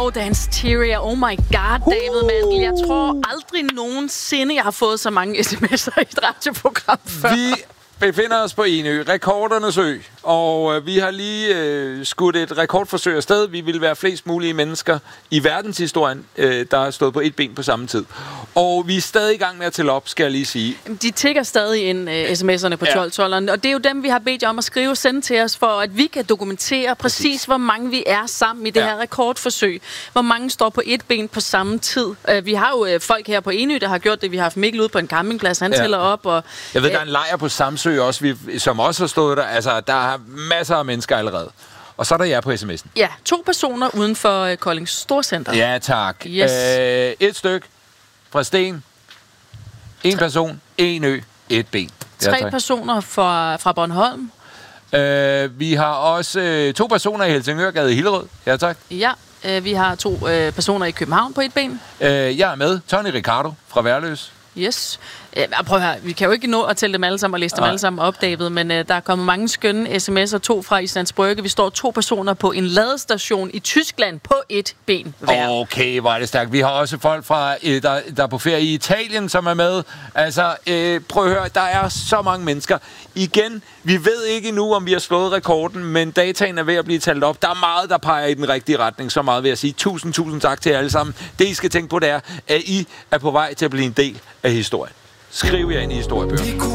Dance Tyria. Oh my god, David Mandel. Jeg tror aldrig nogensinde, jeg har fået så mange sms'er i et radioprogram før. Vi befinder os på Enø, rekordernes ø, og vi har lige skudt et rekordforsøg afsted. Vi vil være flest mulige mennesker i verdenshistorien, der har stået på et ben på samme tid. Og vi er stadig i gang med at tælle op, skal jeg lige sige. De tikker stadig ind sms'erne på 1212'eren, og det er jo dem, vi har bedt jer om at skrive og sende til os, for at vi kan dokumentere præcis, hvor mange vi er sammen i det her rekordforsøg. Hvor mange står på et ben på samme tid. Vi har jo folk her på Enø, der har gjort det. Vi har haft Mikkel ude på en campingplads, han tæller op. Og, jeg ved, der er en lejr på Samsø også, som også har stået der. Altså, der er masser af mennesker allerede. Og så er der jer på sms'en. Ja, 2 personer uden for Kolding Storcenter. Ja, tak. Yes. Et stykke fra Sten. En person, en ø, et ben. 3 personer fra Bornholm. Vi har også 2 personer i Helsingørgade i Hillerød. Ja, tak. Ja, vi har 2 personer i København på et ben. Jeg er med. Tony Ricardo fra Værløs. Yes. Prøv at høre, vi kan jo ikke nå at tælle dem alle sammen og læse dem alle sammen op, David, men der er kommet mange skønne sms'er, 2 fra Islands Brygge. Vi står 2 personer på en ladestation i Tyskland på et ben hver. Okay, hvor er det stærkt. Vi har også folk fra, der er på ferie i Italien, som er med. Altså, prøv at høre, der er så mange mennesker. Igen, vi ved ikke nu, om vi har slået rekorden, men dataen er ved at blive talt op. Der er meget, der peger i den rigtige retning. Så meget vil jeg sige. Tusind tak til jer alle sammen. Det, I skal tænke på, det er, at I er på vej til at blive en del af historien. Skriv jer ind i historiebøgerne.